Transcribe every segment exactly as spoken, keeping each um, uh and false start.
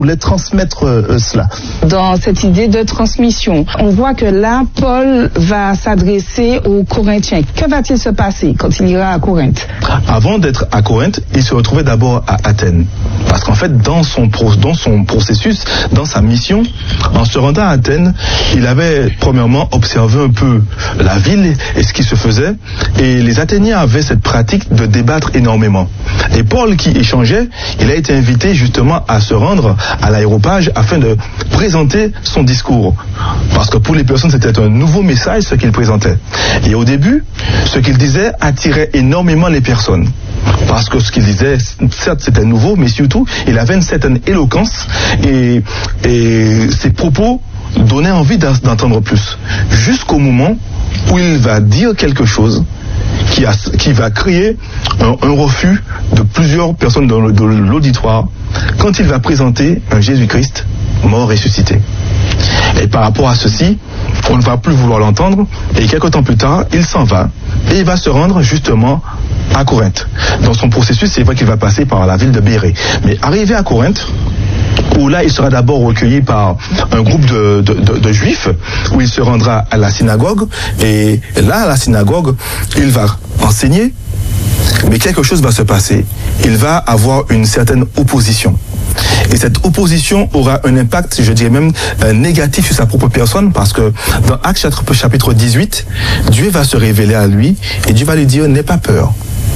voulait transmettre euh, cela. Dans cette idée de transmission, on voit que là, Paul va s'adresser aux Corinthiens. Que va-t-il se passer quand il ira à Corinthe? Avant d'être à Corinthe, il se retrouvait d'abord à Athènes. Parce qu'en fait, dans son, pro, dans son processus, dans sa mission, en se rendant à Athènes, il avait premièrement observé un peu la ville et ce qui se faisait. Et les Athéniens avaient cette pratique de débattre énormément. Et Paul, qui échangeait, il a été invité justement à se rendre à l'aéropage afin de présenter son discours. Parce que pour les personnes, c'était un nouveau message ce qu'il présentait. Et au début, ce qu'il disait attirait énormément les personnes. Parce que ce qu'il disait, certes, c'était nouveau, mais surtout, il avait une certaine éloquence et, et ses propos donnaient envie d'entendre plus. Jusqu'au moment où il va dire quelque chose qui, a, qui va créer un, un refus de plusieurs personnes dans le, dans l'auditoire quand il va présenter un Jésus-Christ mort ressuscité. Et par rapport à ceci, on ne va plus vouloir l'entendre, et quelques temps plus tard, il s'en va, et il va se rendre justement à Corinthe. Dans son processus, c'est vrai qu'il va passer par la ville de Bérée. Mais arrivé à Corinthe, où là, il sera d'abord recueilli par un groupe de, de, de, de juifs, où il se rendra à la synagogue, et là, à la synagogue, il va enseigner, mais quelque chose va se passer. Il va avoir une certaine opposition. Et cette opposition aura un impact, je dirais même, euh, négatif sur sa propre personne, parce que dans Actes chapitre dix-huit, Dieu va se révéler à lui, et Dieu va lui dire, n'aie pas peur.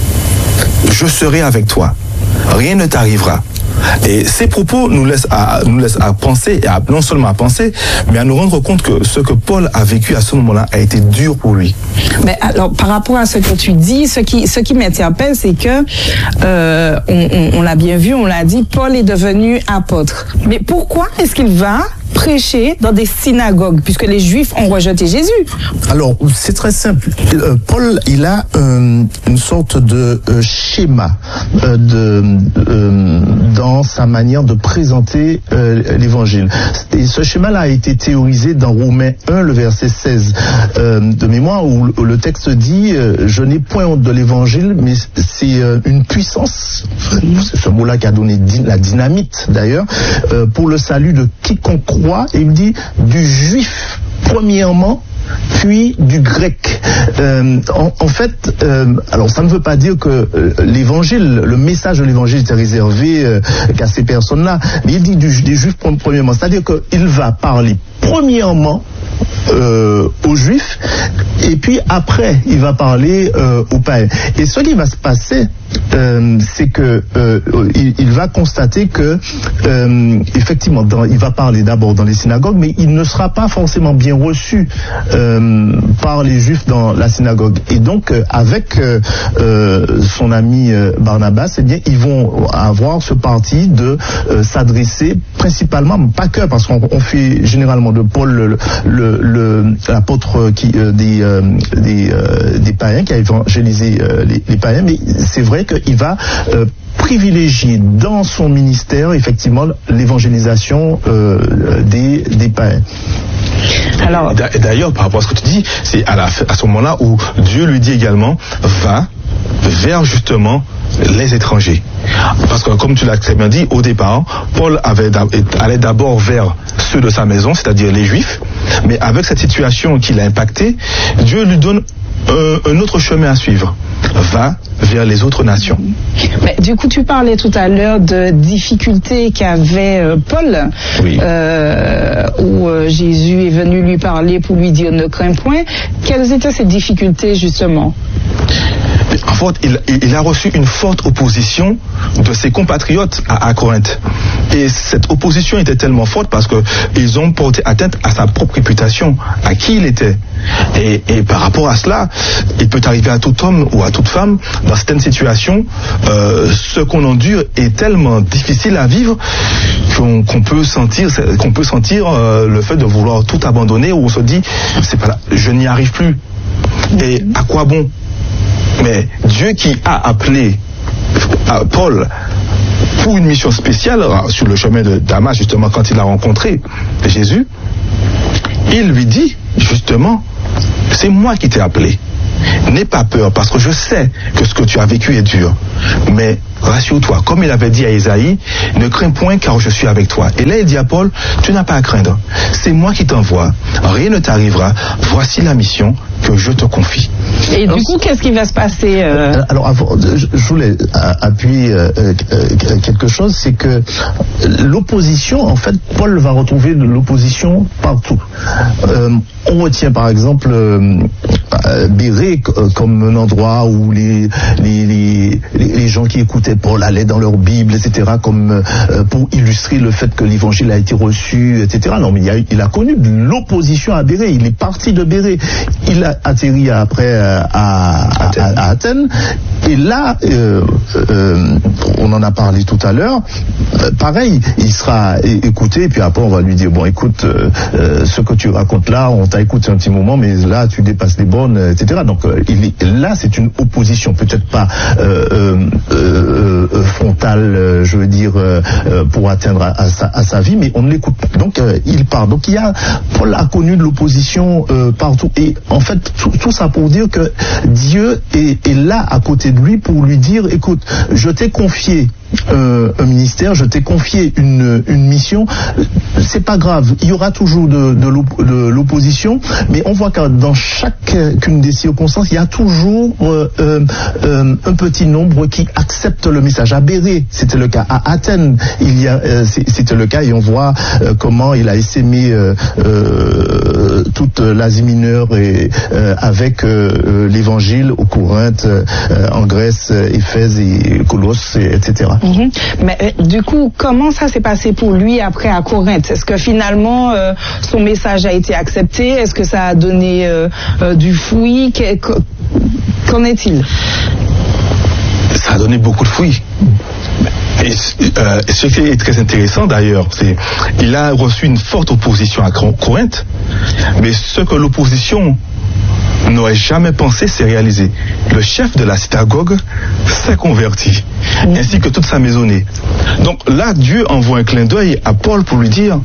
Je serai avec toi. Rien ne t'arrivera. Et ces propos nous laissent à, nous laissent à penser, et à, non seulement à penser, mais à nous rendre compte que ce que Paul a vécu à ce moment-là a été dur pour lui. Mais alors, par rapport à ce que tu dis, ce qui, ce qui m'interpelle, c'est que, euh, on, on, on l'a bien vu, on l'a dit, Paul est devenu apôtre. Mais pourquoi est-ce qu'il va prêcher dans des synagogues, puisque les Juifs ont rejeté Jésus? Alors, c'est très simple. Euh, Paul, il a euh, une sorte de euh, schéma euh, de, euh, dans sa manière de présenter euh, l'évangile. Et ce schéma-là a été théorisé dans Romains un, le verset seize euh, de mémoire, où, où le texte dit euh, « Je n'ai point honte de l'évangile, mais c'est euh, une puissance, c'est ce mot-là qui a donné la dynamite d'ailleurs, euh, pour le salut de quiconque croit. » Et il dit du juif premièrement, puis du grec. Euh, en, en fait, euh, alors ça ne veut pas dire que euh, l'évangile, le message de l'évangile était réservé euh, qu'à ces personnes-là, mais il dit du, des juifs premièrement, c'est-à-dire qu'il va parler premièrement Euh, aux Juifs, et puis après il va parler euh, aux païens. Et ce qui va se passer, euh, c'est que euh, il, il va constater que euh, effectivement, dans, il va parler d'abord dans les synagogues, mais il ne sera pas forcément bien reçu euh, par les Juifs dans la synagogue. Et donc, euh, avec euh, euh, son ami euh, Barnabas, eh bien, ils vont avoir ce parti de euh, s'adresser principalement, pas que, parce qu'on on fait généralement de Paul le, le, le l'apôtre qui euh, des euh, des, euh, des païens, qui a évangélisé euh, les, les païens, mais c'est vrai qu'il va euh, privilégier dans son ministère effectivement l'évangélisation euh, des des païens. Alors, d'ailleurs, par rapport à ce que tu dis, c'est à, la, à ce moment-là où Dieu lui dit également, va vers justement les étrangers. Parce que comme tu l'as très bien dit, au départ, Paul avait, allait d'abord vers ceux de sa maison, c'est-à-dire les Juifs, mais avec cette situation qui l'a impacté, Dieu lui donne un, un autre chemin à suivre. Va vers les autres nations. Mais, du coup, tu parlais tout à l'heure de difficultés qu'avait euh, Paul, oui. euh, où euh, Jésus est venu lui parler pour lui dire ne crains point. Quelles étaient ces difficultés justement? En fait, il, il a reçu une forte opposition de ses compatriotes à, à Corinthe. Et cette opposition était tellement forte parce que ils ont porté atteinte à sa propre réputation, à qui il était. Et, et par rapport à cela, il peut arriver à tout homme ou à toute femme, dans certaines situations, euh, ce qu'on endure est tellement difficile à vivre qu'on, qu'on peut sentir, qu'on peut sentir euh, le fait de vouloir tout abandonner, où on se dit, c'est pas là, je n'y arrive plus. Et à quoi bon? Mais Dieu qui a appelé Paul pour une mission spéciale sur le chemin de Damas, justement, quand il a rencontré Jésus, il lui dit, justement, c'est moi qui t'ai appelé. N'aie pas peur, parce que je sais que ce que tu as vécu est dur. Mais rassure-toi. Comme il avait dit à Ésaïe, ne crains point car je suis avec toi. Et là, il dit à Paul, tu n'as pas à craindre. C'est moi qui t'envoie. Rien ne t'arrivera. Voici la mission que je te confie. Et alors, du coup, qu'est-ce qui va se passer euh... Alors, avant, je voulais appuyer euh, quelque chose, c'est que l'opposition, en fait, Paul va retrouver de l'opposition partout. Euh, on retient par exemple euh, Bérée comme un endroit où les, les, les, les gens qui écoutaient Paul allaient dans leur Bible, et cetera, comme euh, pour illustrer le fait que l'évangile a été reçu, et cetera. Non, mais il a, il a connu de l'opposition à Bérée. Il est parti de Bérée. Il a atterri après euh, à, à, à, à Athènes. Et là, euh, euh, on en a parlé tout à l'heure. Euh, pareil, il sera écouté, et puis après on va lui dire bon, écoute, euh, euh, ce que tu racontes là, on t'a écouté un petit moment, mais là tu dépasses les bornes, et cetera. Donc euh, il est, là, c'est une opposition, peut-être pas euh, euh, euh, frontale, euh, je veux dire, euh, pour atteindre à, à, sa, à sa vie, mais on ne l'écoute pas. Donc euh, il part. Donc il y a, Paul a connu de l'opposition euh, partout. Et en fait, tout, tout ça pour dire que Dieu est, est là à côté de lui pour lui dire, écoute, je t'ai confié Euh, un ministère, je t'ai confié une, une mission, c'est pas grave, il y aura toujours de, de, l'op- de l'opposition, mais on voit que dans chacune des circonstances, il y a toujours euh, euh, un petit nombre qui accepte le message. À Bérée, c'était le cas. À Athènes, il y a, euh, c'était le cas, et on voit euh, comment il a essaimé euh, euh, toute l'Asie mineure et, euh, avec euh, l'évangile aux Corinthes, euh, en Grèce, Éphèse et Colosse, et, etc. Mmh. Mais euh, du coup, comment ça s'est passé pour lui après à Corinthe? Est-ce que finalement euh, son message a été accepté? Est-ce que ça a donné euh, euh, du fruit? Qu'en est-il? Ça a donné beaucoup de fruits. Et euh, ce qui est très intéressant d'ailleurs, c'est qu'il a reçu une forte opposition à Corinthe, mais ce que l'opposition n'aurait jamais pensé s'est réalisé. Le chef de la synagogue s'est converti, ainsi que toute sa maisonnée. Donc là, Dieu envoie un clin d'œil à Paul pour lui dire,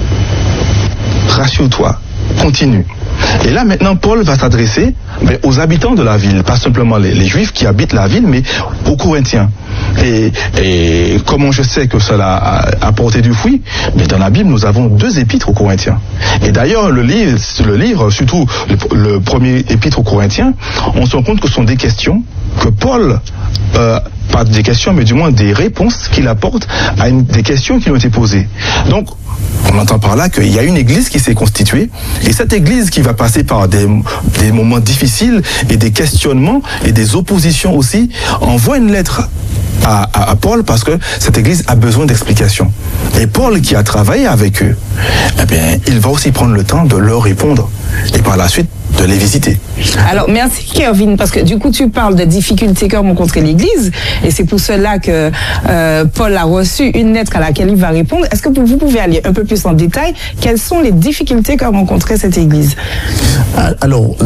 rassure-toi, continue. Et là maintenant, Paul va s'adresser mais, aux habitants de la ville, pas simplement les, les Juifs qui habitent la ville, mais aux Corinthiens. Et, et comment je sais que cela a apporté du fruit? Mais dans la Bible, nous avons deux épîtres aux Corinthiens. Et d'ailleurs, le livre, le livre surtout le, le premier épître aux Corinthiens, on se rend compte que ce sont des questions que Paul, euh, pas des questions, mais du moins des réponses qu'il apporte à une, des questions qui lui ont été posées. Donc, on entend par là qu'il y a une église qui s'est constituée, et cette église qui va passer par des, des moments difficiles et des questionnements et des oppositions aussi, envoie une lettre à, à, à Paul parce que cette église a besoin d'explications. Et Paul, qui a travaillé avec eux, eh bien, il va aussi prendre le temps de leur répondre et par la suite de les visiter. Alors, merci Kervin, parce que du coup, tu parles de difficultés qu'a rencontré l'Église, et c'est pour cela que euh, Paul a reçu une lettre à laquelle il va répondre. Est-ce que vous pouvez aller un peu plus en détail? Quelles sont les difficultés qu'a rencontré cette Église? Alors,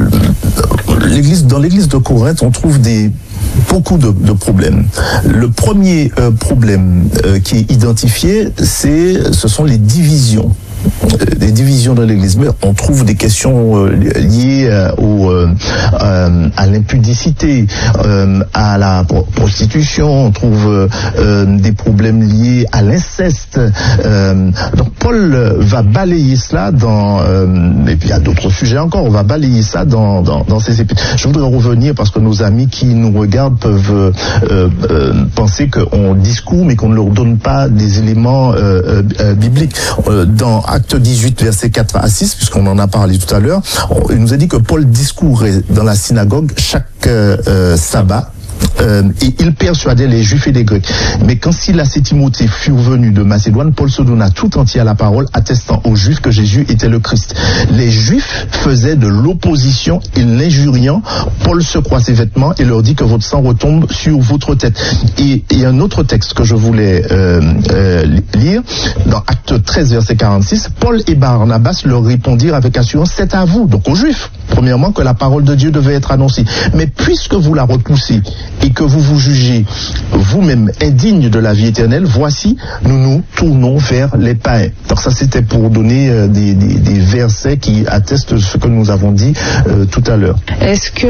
l'église, dans l'Église de Corinthe, on trouve des beaucoup de, de problèmes. Le premier euh, problème euh, qui est identifié, c'est, ce sont les divisions. Des divisions dans l'Église. Mais on trouve des questions euh, liées euh, au, euh, euh, à l'impudicité, euh, à la prostitution. On trouve euh, des problèmes liés à l'inceste. Euh, donc Paul va balayer cela dans, euh, et puis il y a d'autres sujets encore. On va balayer ça dans dans, dans ces épîtres. Je voudrais revenir parce que nos amis qui nous regardent peuvent euh, euh, penser qu'on discourt mais qu'on ne leur donne pas des éléments euh, euh, bibliques. Euh, dans Acte dix-huit, versets quatre à six, puisqu'on en a parlé tout à l'heure, il nous a dit que Paul discourait dans la synagogue chaque euh, euh, sabbat. Euh, et il persuadait les Juifs et les Grecs. Mais quand Silas et Timothée furent venus de Macédoine, Paul se donna tout entier à la parole, attestant aux Juifs que Jésus était le Christ. Les Juifs faisaient de l'opposition et l'injuriant. Paul secoua ses vêtements et leur dit que votre sang retombe sur votre tête. Et il y a un autre texte que je voulais euh, euh, lire, dans Acte treize, verset quarante-six. Paul et Barnabas leur répondirent avec assurance, c'est à vous, donc aux Juifs, premièrement, que la parole de Dieu devait être annoncée. Mais puisque vous la repoussez et que vous vous jugez vous-même indigne de la vie éternelle, voici, nous nous tournons vers les païens. Donc ça, c'était pour donner euh, des, des, des versets qui attestent ce que nous avons dit euh, tout à l'heure. Est-ce que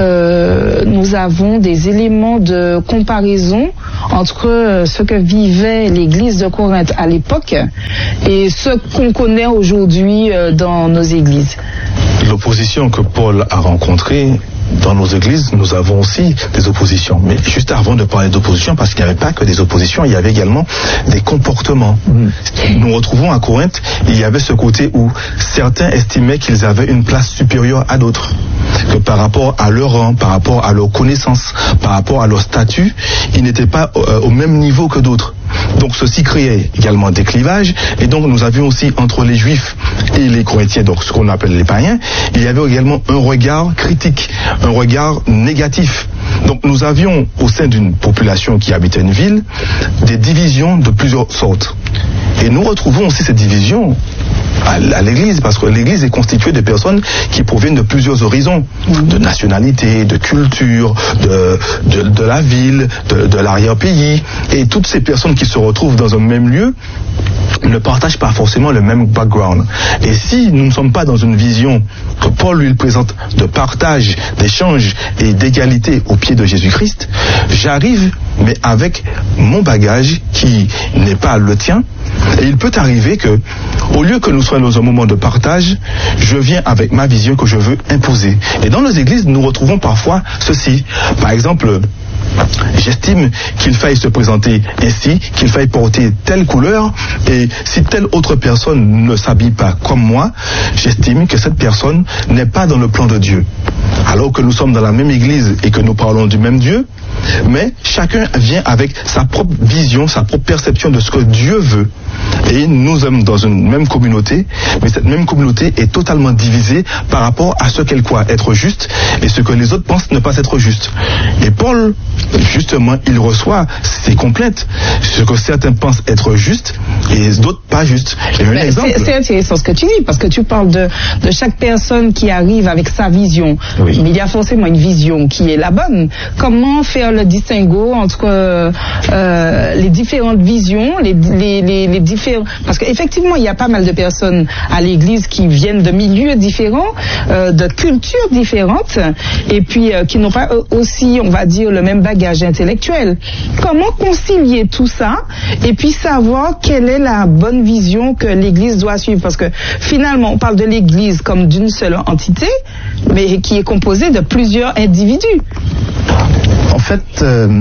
euh, nous avons des éléments de comparaison entre euh, ce que vivait l'Église de Corinthe à l'époque et ce qu'on connaît aujourd'hui euh, dans nos églises? L'opposition que Paul a rencontrée dans nos églises, nous avons aussi des oppositions. Mais juste avant de parler d'opposition, parce qu'il n'y avait pas que des oppositions, il y avait également des comportements. Mmh. Nous retrouvons à Corinthe, il y avait ce côté où certains estimaient qu'ils avaient une place supérieure à d'autres. Que par rapport à leur rang, par rapport à leur connaissance, par rapport à leur statut, ils n'étaient pas euh, au même niveau que d'autres. Donc ceci créait également des clivages, et donc nous avions aussi entre les Juifs et les Corinthiens, donc ce qu'on appelle les païens, il y avait également un regard critique, un regard négatif. Donc nous avions au sein d'une population qui habitait une ville des divisions de plusieurs sortes. Et nous retrouvons aussi ces divisions à, à l'église, parce que l'église est constituée de personnes qui proviennent de plusieurs horizons, de nationalité, de culture, de, de, de la ville, de, de l'arrière-pays. Et toutes ces personnes qui se retrouvent dans un même lieu ne partagent pas forcément le même background. Et si nous ne sommes pas dans une vision que Paul lui présente de partage, d'échange et d'égalité au pied de Jésus-Christ, j'arrive, mais avec mon bagage qui n'est pas le tien. Et il peut arriver que, au lieu que nous soyons dans un moment de partage, je viens avec ma vision que je veux imposer. Et dans nos églises, nous retrouvons parfois ceci. Par exemple, j'estime qu'il faille se présenter ainsi, qu'il faille porter telle couleur, et si telle autre personne ne s'habille pas comme moi, j'estime que cette personne n'est pas dans le plan de Dieu. Alors que nous sommes dans la même église et que nous parlons du même Dieu, mais chacun vient avec sa propre vision, sa propre perception de ce que Dieu veut. Et nous sommes dans une même communauté, mais cette même communauté est totalement divisée par rapport à ce qu'elle croit être juste et ce que les autres pensent ne pas être juste. Et Paul, justement, il reçoit ces complaintes, ce que certains pensent être juste et d'autres pas juste. Et un exemple. C'est, c'est intéressant ce que tu dis, parce que tu parles de, de chaque personne qui arrive avec sa vision. Oui. Mais il y a forcément une vision qui est la bonne. Comment faire le distinguo entre euh, les différentes visions, les, les, les, les différents... Parce qu'effectivement, il y a pas mal de personnes à l'église qui viennent de milieux différents, euh, de cultures différentes, et puis euh, qui n'ont pas aussi, on va dire, le même bagage intellectuel. Comment concilier tout ça et puis savoir quelle est la bonne vision que l'église doit suivre? Parce que finalement, on parle de l'église comme d'une seule entité, mais qui est composée de plusieurs individus. En fait, euh,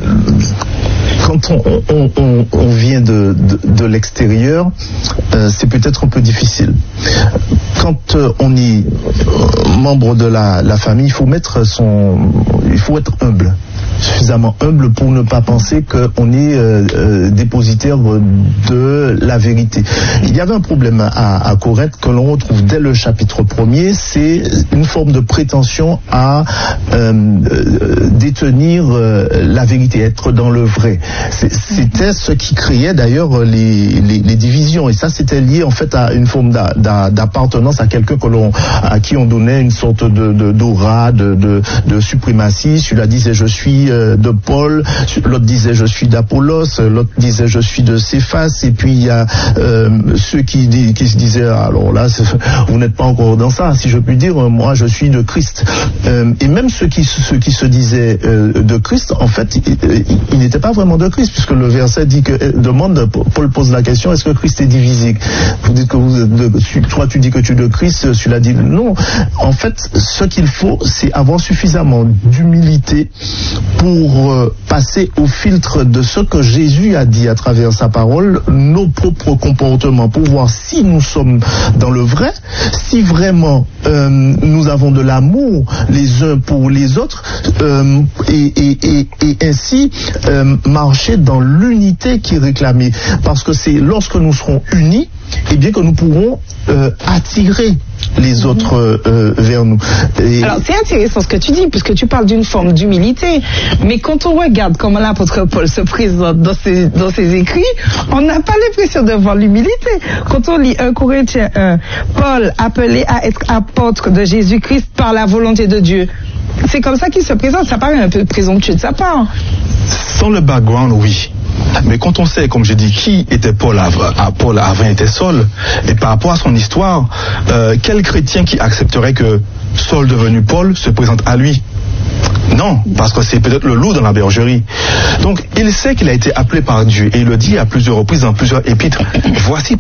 quand on, on, on, on vient de, de, de l'extérieur, euh, c'est peut-être un peu difficile. Quand euh, on est membre de la, la famille, il faut mettre son, il faut être humble, suffisamment humble pour ne pas penser qu'on est euh, euh, dépositaire de la vérité. Il y avait un problème à, à Corinthe que l'on retrouve dès le chapitre premier, c'est une forme de prétention à euh, euh, détenir euh, la vérité, être dans le vrai. C'est, c'était ce qui créait d'ailleurs les, les, les divisions, et ça c'était lié en fait à une forme d'a, d'a, d'appartenance à quelqu'un que l'on, à qui on donnait une sorte de, de d'aura, de, de, de suprématie. Celui-là disait je suis de Paul, l'autre disait je suis d'Apollos, l'autre disait je suis de Céphas, et puis il y a euh, ceux qui, qui se disaient alors là vous n'êtes pas encore dans ça, si je puis dire, moi je suis de Christ. Euh, et même ceux qui, ceux qui se disaient euh, de Christ, en fait ils, ils n'étaient pas vraiment de Christ, puisque le verset dit que demande, Paul pose la question, est-ce que Christ est divisé? Vous dites que vous êtes de, toi tu dis que tu es de Christ, celui-là dit non. En fait, ce qu'il faut, c'est avoir suffisamment d'humilité pour euh, passer au filtre de ce que Jésus a dit à travers sa parole, nos propres comportements, pour voir si nous sommes dans le vrai, si vraiment euh, nous avons de l'amour les uns pour les autres, euh, et, et, et, et ainsi euh, marcher dans l'unité qui est réclamée. Parce que c'est lorsque nous serons unis, eh bien que nous pourrons euh, attirer les autres euh, vers nous. Et... Alors c'est intéressant ce que tu dis, puisque tu parles d'une forme d'humilité, mais quand on regarde comment l'apôtre Paul se présente dans ses, dans ses écrits, on n'a pas l'impression de voir l'humilité. Quand on lit un Corinthiens un, Paul appelé à être apôtre de Jésus-Christ par la volonté de Dieu, c'est comme ça qu'il se présente. Ça paraît un peu présomptueux de sa part. Sans le background, oui. Mais quand on sait, comme je dis, qui était Paul avant, Paul avant était Saul, et par rapport à son histoire, euh, quel chrétien qui accepterait que Saul devenu Paul se présente à lui? Non, parce que c'est peut-être le loup dans la bergerie. Donc, il sait qu'il a été appelé par Dieu, et il le dit à plusieurs reprises dans plusieurs épîtres. Voici